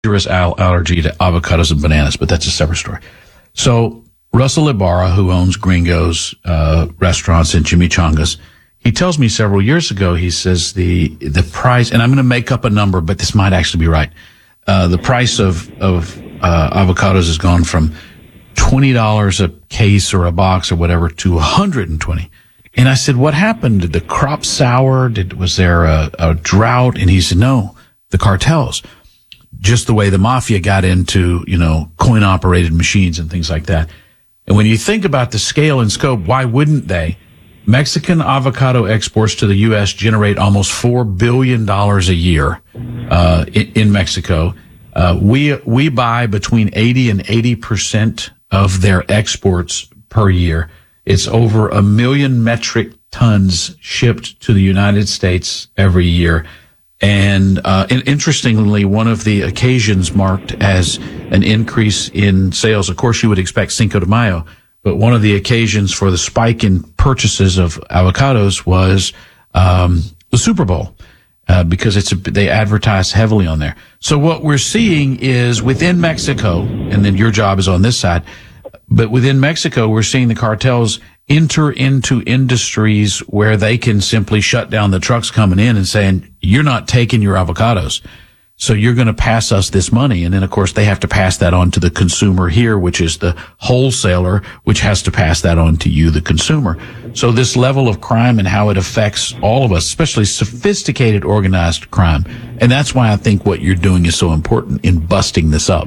dangerous allergy to avocados and bananas, but that's a separate story. So Russell Ibarra, who owns Gringo's restaurants and Chimichangas, he tells me several years ago, he says the price, and I'm going to make up a number, but this might actually be right. The price of avocados has gone from $20 a case or a box or whatever to $120. And I said, what happened? Did the crop sour? Was there a drought? And he said, no, the cartels. Just the way the mafia got into, coin operated machines and things like that. And when you think about the scale and scope, why wouldn't they? Mexican avocado exports to the U.S. generate almost $4 billion a year in Mexico. We buy between 80 and 80% of their exports per year. It's over 1 million metric tons shipped to the United States every year. And interestingly, one of the occasions marked as an increase in sales, of course, you would expect Cinco de Mayo, but one of the occasions for the spike in purchases of avocados was the Super Bowl, because they advertise heavily on there. So what we're seeing is within Mexico, and then your job is on this side, but within Mexico, we're seeing the cartels enter into industries where they can simply shut down the trucks coming in and saying, you're not taking your avocados, so you're going to pass us this money. And then, of course, they have to pass that on to the consumer here, which is the wholesaler, which has to pass that on to you, the consumer. So this level of crime and how it affects all of us, especially sophisticated organized crime. And that's why I think what you're doing is so important in busting this up.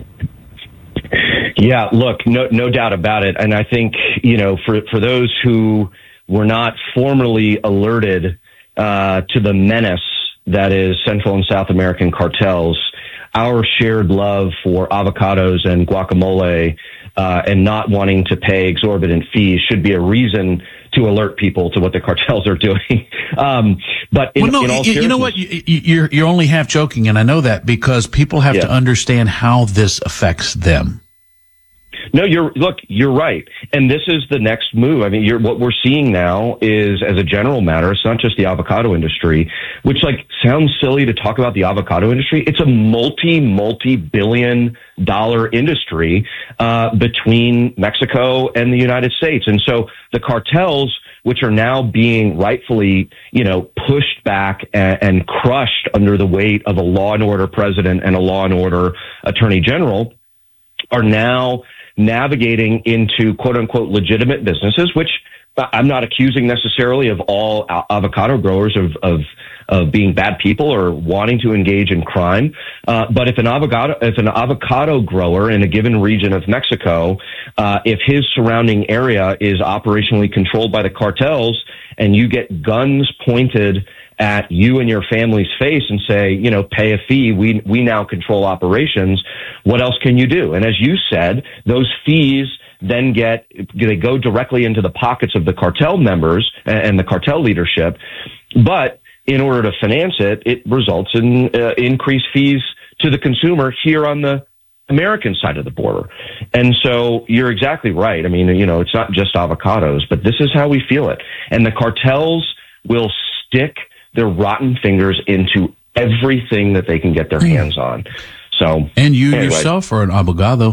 Yeah, look, no doubt about it. And I think, for those who were not formally alerted to the menace that is Central and South American cartels, our shared love for avocados and guacamole and not wanting to pay exorbitant fees should be a reason to alert people to what the cartels are doing. But in all seriousness, you know what? You're only half joking, and I know that because people have to understand how this affects them. No, you're right. And this is the next move. I mean, what we're seeing now is, as a general matter, it's not just the avocado industry, which sounds silly to talk about the avocado industry. It's a multi-billion dollar industry, between Mexico and the United States. And so the cartels, which are now being rightfully, pushed back and crushed under the weight of a law and order president and a law and order attorney general, are now navigating into quote unquote legitimate businesses, which I'm not accusing necessarily of all avocado growers of being bad people or wanting to engage in crime. But if an avocado grower in a given region of Mexico, if his surrounding area is operationally controlled by the cartels and you get guns pointed at you and your family's face and say, pay a fee, we now control operations, what else can you do? And as you said, those fees then they go directly into the pockets of the cartel members and the cartel leadership. But in order to finance it, it results in increased fees to the consumer here on the American side of the border. And so you're exactly right. I mean, it's not just avocados, but this is how we feel it. And the cartels will stick their rotten fingers into everything that they can get their hands on. So, and you yourself are an abogado.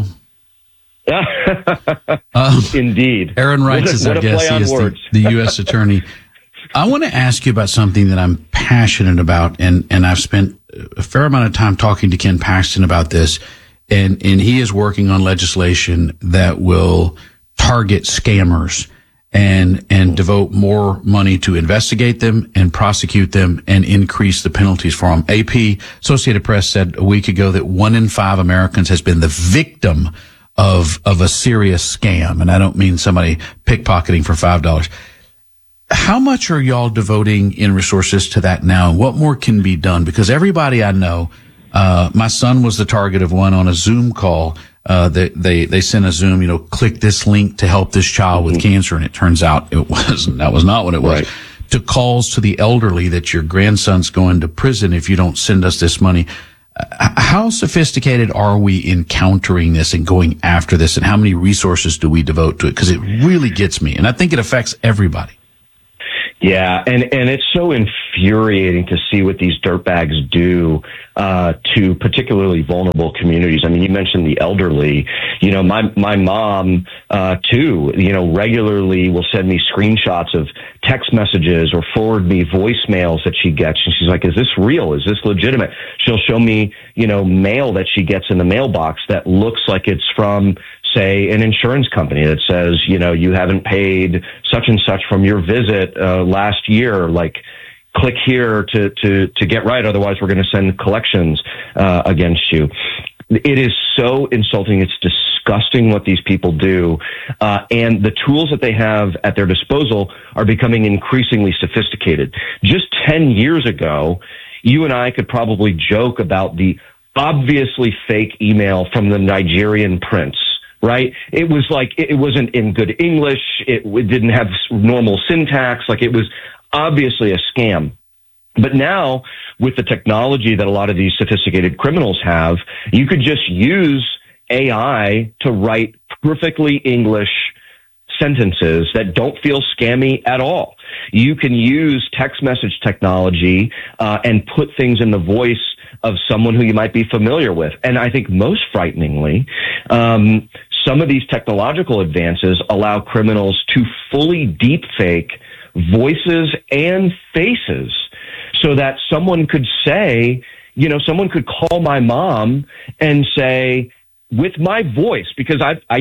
Indeed. Aaron Reitz is our guest. He is the U.S. attorney. I want to ask you about something that I'm passionate about, and I've spent a fair amount of time talking to Ken Paxton about this, and he is working on legislation that will target scammers and devote more money to investigate them and prosecute them and increase the penalties for them. AP, Associated Press, said a week ago that 1 in 5 Americans has been the victim of a serious scam. And I don't mean somebody pickpocketing for $5. How much are y'all devoting in resources to that now? And what more can be done? Because everybody I know, my son was the target of one on a Zoom call. They sent a Zoom, click this link to help this child with cancer. And it turns out that was not what it was. Right. To calls to the elderly that your grandson's going to prison if you don't send us this money. How sophisticated are we in countering this and going after this, and how many resources do we devote to it? Because it really gets me, and I think it affects everybody. Yeah, and it's so infuriating to see what these dirtbags do to particularly vulnerable communities. I mean, you mentioned the elderly. You know, my mom too. You know, regularly will send me screenshots of text messages or forward me voicemails that she gets, and she's like, "Is this real? Is this legitimate?" She'll show me, you know, mail that she gets in the mailbox that looks like it's from, say, an insurance company that says, you know, you haven't paid such and such from your visit last year. Like, click here to get right. Otherwise, we're going to send collections against you. It is so insulting. It's disgusting what these people do. And the tools that they have at their disposal are becoming increasingly sophisticated. Just 10 years ago, you and I could probably joke about the obviously fake email from the Nigerian prince. Right? It was like, it wasn't in good English. It didn't have normal syntax. Like, it was obviously a scam. But now, with the technology that a lot of these sophisticated criminals have, you could just use AI to write perfectly English sentences that don't feel scammy at all. You can use text message technology and put things in the voice of someone who you might be familiar with. And I think most frighteningly, some of these technological advances allow criminals to fully deepfake voices and faces so that someone could say, you know, someone could call my mom and say, with my voice, because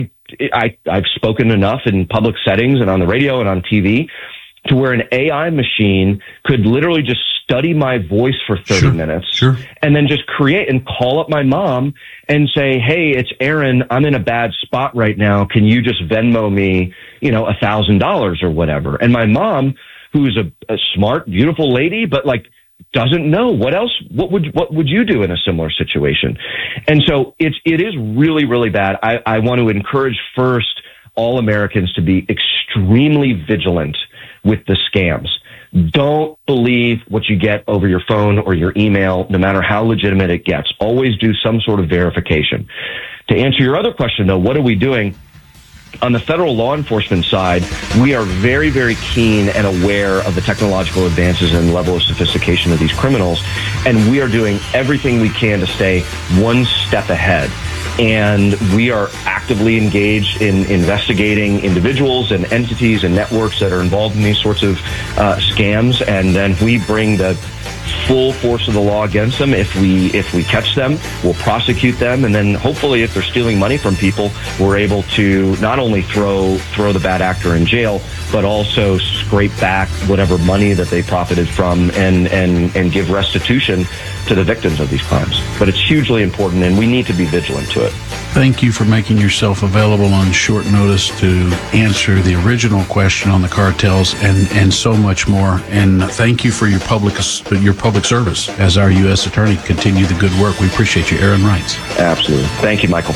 I've spoken enough in public settings and on the radio and on TV to where an AI machine could literally just study my voice for 30 minutes and then just create and call up my mom and say, "Hey, it's Aaron. I'm in a bad spot right now. Can you just Venmo me, you know, $1,000 or whatever?" And my mom, who's a smart, beautiful lady, but like doesn't know what would you do in a similar situation? And so it is really, really bad. I want to encourage first all Americans to be extremely vigilant with the scams. Don't believe what you get over your phone or your email, no matter how legitimate it gets. Always do some sort of verification. To answer your other question, though, what are we doing? On the federal law enforcement side, we are very, very keen and aware of the technological advances and level of sophistication of these criminals, and we are doing everything we can to stay one step ahead. And we are actively engaged in investigating individuals and entities and networks that are involved in these sorts of scams, and then we bring the full force of the law against them. If we catch them, we'll prosecute them, and then hopefully if they're stealing money from people, we're able to not only throw the bad actor in jail, but also scrape back whatever money that they profited from and give restitution to the victims of these crimes. But it's hugely important, and we need to be vigilant to it. Thank you for making yourself available on short notice to answer the original question on the cartels and so much more. And thank you for your public service as our U.S. Attorney. Continue the good work. We appreciate you, Aaron Reitz. Absolutely. Thank you, Michael.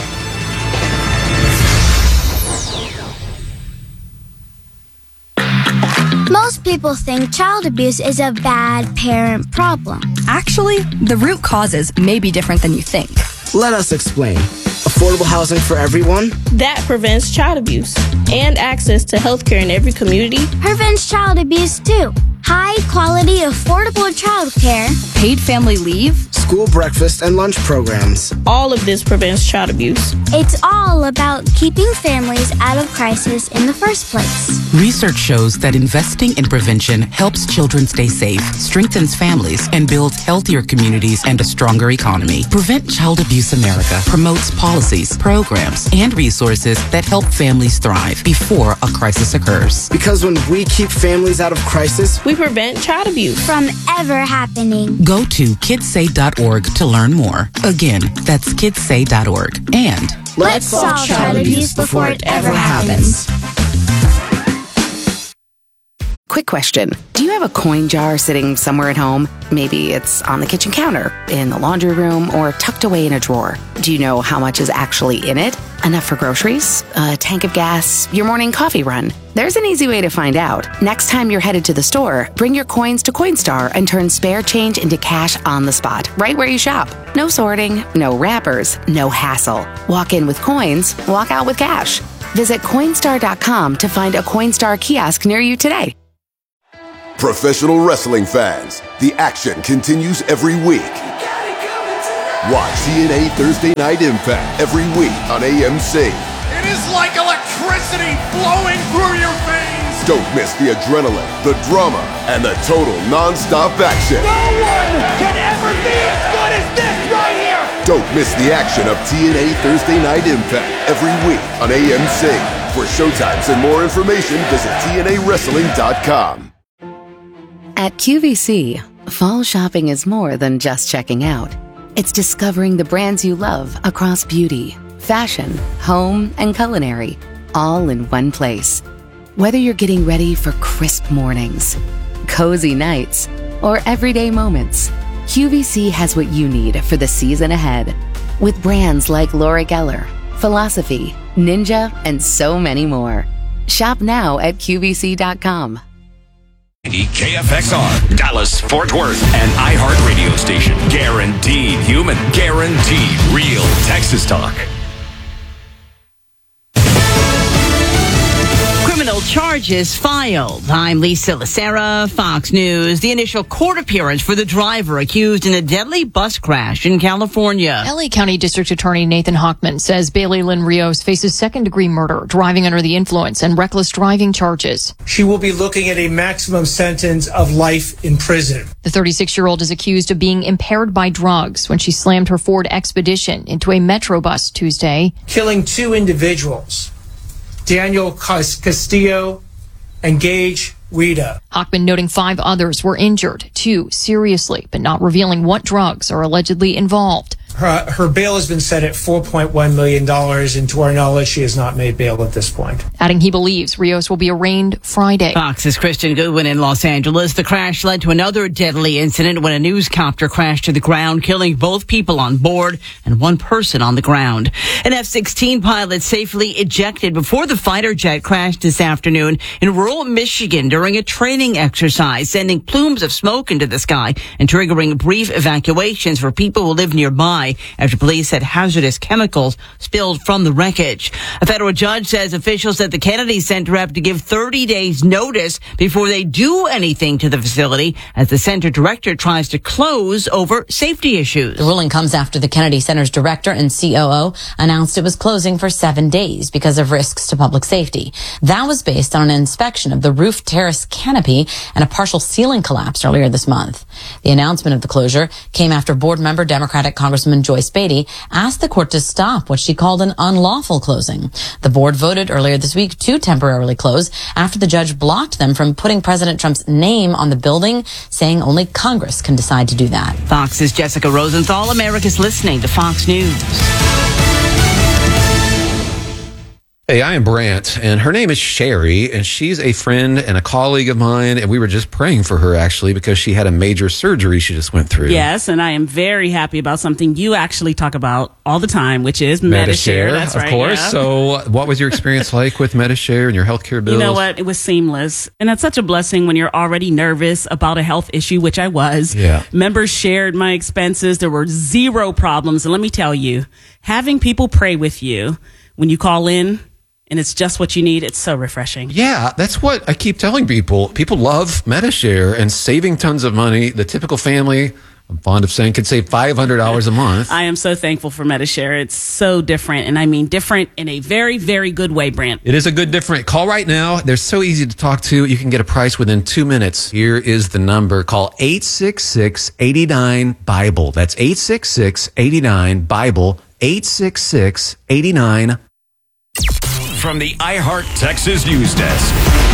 Most people think child abuse is a bad parent problem. Actually, the root causes may be different than you think. Let us explain. Affordable housing for everyone? That prevents child abuse. And access to healthcare in every community. Prevents child abuse too. High quality, affordable childcare. Paid family leave. School breakfast and lunch programs. All of this prevents child abuse. It's all about keeping families out of crisis in the first place. Research shows that investing in prevention helps children stay safe, strengthens families, and builds healthier communities and a stronger economy. Prevent Child Abuse America promotes policies, programs, and resources that help families thrive before a crisis occurs. Because when we keep families out of crisis, we prevent child abuse from ever happening. Go to kidssay.org to learn more. Again, that's kidssay.org. And let's solve child abuse before it ever happens. Quick question. Do you have a coin jar sitting somewhere at home? Maybe it's on the kitchen counter, in the laundry room, or tucked away in a drawer. Do you know how much is actually in it? Enough for groceries? A tank of gas? Your morning coffee run? There's an easy way to find out. Next time you're headed to the store, bring your coins to Coinstar and turn spare change into cash on the spot, right where you shop. No sorting, no wrappers, no hassle. Walk in with coins, walk out with cash. Visit Coinstar.com to find a Coinstar kiosk near you today. Professional wrestling fans, the action continues every week. Watch TNA Thursday Night Impact every week on AMC. It is like electricity flowing through your veins. Don't miss the adrenaline, the drama, and the total non-stop action. No one can ever be as good as this right here. Don't miss the action of TNA Thursday Night Impact every week on AMC. For showtimes and more information, visit TNAWrestling.com. At QVC, fall shopping is more than just checking out. It's discovering the brands you love across beauty, fashion, home, and culinary, all in one place. Whether you're getting ready for crisp mornings, cozy nights, or everyday moments, QVC has what you need for the season ahead. With brands like Laura Geller, Philosophy, Ninja, and so many more. Shop now at QVC.com. KFXR, Dallas, Fort Worth, an iHeart radio station. Guaranteed human, guaranteed real Texas talk. Criminal charges filed. I'm Lisa Lacera, Fox News. The initial court appearance for the driver accused in a deadly bus crash in California. LA County District Attorney Nathan Hochman says Bailey Lynn Rios faces second-degree murder, driving under the influence, and reckless driving charges. She will be looking at a maximum sentence of life in prison. The 36-year-old is accused of being impaired by drugs when she slammed her Ford Expedition into a Metro bus Tuesday, killing two individuals, Daniel Castillo and Gage Rita. Hochman noting 5 others were injured, 2 seriously, but not revealing what drugs are allegedly involved. Her bail has been set at $4.1 million, and to our knowledge, she has not made bail at this point. Adding he believes Rios will be arraigned Friday. Fox's Kristen Goodwin in Los Angeles. The crash led to another deadly incident when a newscopter crashed to the ground, killing both people on board and 1 person on the ground. An F-16 pilot safely ejected before the fighter jet crashed this afternoon in rural Michigan during a training exercise, sending plumes of smoke into the sky and triggering brief evacuations for people who live nearby after police said hazardous chemicals spilled from the wreckage. A federal judge says officials at the Kennedy Center have to give 30 days notice before they do anything to the facility as the center director tries to close over safety issues. The ruling comes after the Kennedy Center's director and COO announced it was closing for 7 days because of risks to public safety. That was based on an inspection of the roof terrace canopy and a partial ceiling collapse earlier this month. The announcement of the closure came after board member Democratic Congressman Joyce Beatty asked the court to stop what she called an unlawful closing. The board voted earlier this week to temporarily close after the judge blocked them from putting President Trump's name on the building, saying only Congress can decide to do that. Fox's Jessica Rosenthal. America's listening to Fox News. Hey, I am Brant, and her name is Sherry, and she's a friend and a colleague of mine, and we were just praying for her, actually, because she had a major surgery she just went through. Yes, and I am very happy about something you actually talk about all the time, which is Medi-Share. That's right, of course. Yeah. So what was your experience like with Medi-Share and your healthcare bills? You know what? It was seamless. And that's such a blessing when you're already nervous about a health issue, which I was. Yeah. Members shared my expenses. There were 0 problems. And let me tell you, having people pray with you when you call in, and it's just what you need. It's so refreshing. Yeah, that's what I keep telling people. People love Medi-Share and saving tons of money. The typical family, I'm fond of saying, could save $500 a month. I am so thankful for Medi-Share. It's so different, and I mean different in a very, very good way, Brant. It is a good different. Call right now. They're so easy to talk to. You can get a price within 2 minutes. Here is the number. Call 866-89-BIBLE. That's 866-89-BIBLE. 866-89-BIBLE. From the iHeart Texas News Desk.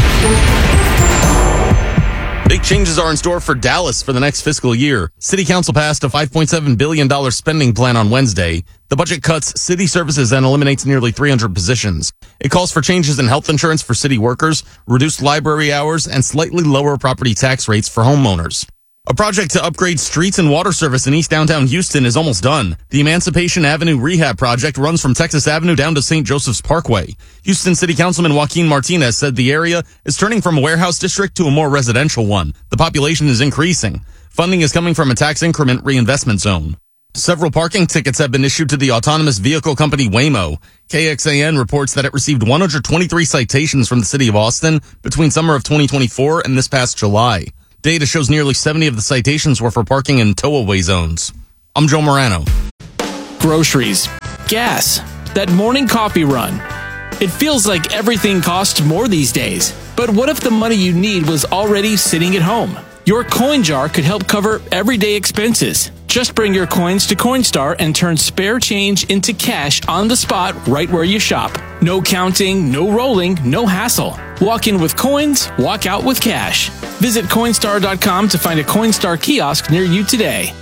Big changes are in store for Dallas for the next fiscal year. City Council passed a $5.7 billion spending plan on Wednesday. The budget cuts city services and eliminates nearly 300 positions. It calls for changes in health insurance for city workers, reduced library hours, and slightly lower property tax rates for homeowners. A project to upgrade streets and water service in East Downtown Houston is almost done. The Emancipation Avenue Rehab Project runs from Texas Avenue down to St. Joseph's Parkway. Houston City Councilman Joaquin Martinez said the area is turning from a warehouse district to a more residential one. The population is increasing. Funding is coming from a tax increment reinvestment zone. Several parking tickets have been issued to the autonomous vehicle company Waymo. KXAN reports that it received 123 citations from the city of Austin between summer of 2024 and this past July. Data shows nearly 70 of the citations were for parking in tow-away zones. I'm Joe Morano. Groceries, gas, that morning coffee run. It feels like everything costs more these days. But what if the money you need was already sitting at home? Your coin jar could help cover everyday expenses. Just bring your coins to Coinstar and turn spare change into cash on the spot right where you shop. No counting, no rolling, no hassle. Walk in with coins, walk out with cash. Visit Coinstar.com to find a Coinstar kiosk near you today.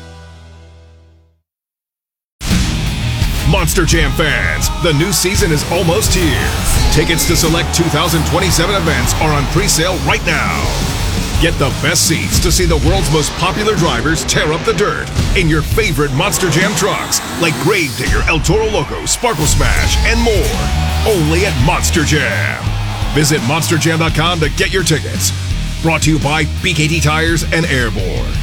Monster Jam fans, the new season is almost here. Tickets to select 2027 events are on pre-sale right now. Get the best seats to see the world's most popular drivers tear up the dirt in your favorite Monster Jam trucks, like Gravedigger, El Toro Loco, Sparkle Smash, and more. Only at Monster Jam. Visit monsterjam.com to get your tickets. Brought to you by BKT Tires and Airborne.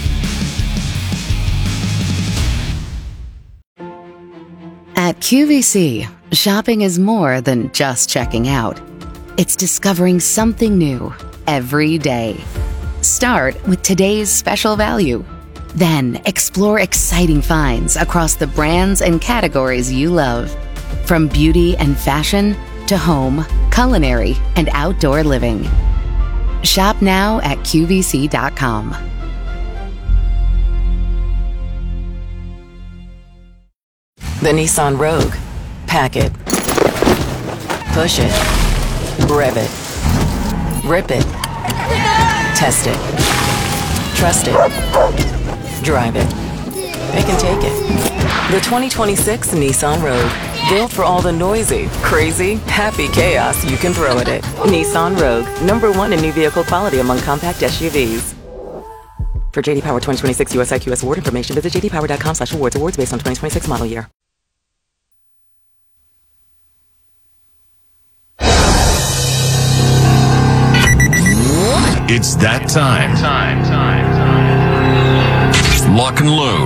At QVC, shopping is more than just checking out. It's discovering something new every day. Start with today's special value. Then explore exciting finds across the brands and categories you love. From beauty and fashion to home, culinary, and outdoor living. Shop now at QVC.com. The Nissan Rogue. Pack it. Push it. Rev it. Rip it. Test it. Trust it. Drive it. They can take it. The 2026 Nissan Rogue. Built for all the noisy, crazy, happy chaos you can throw at it. Nissan Rogue. #1 in new vehicle quality among compact SUVs. For JD Power 2026 US IQS award information, visit jdpower.com/awards. Awards based on 2026 model year. It's that time. Lock and load